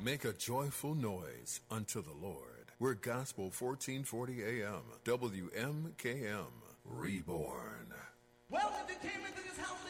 Make a joyful noise unto the Lord. We're Gospel 1440 AM, WMKM, Reborn. Well, if you came into this house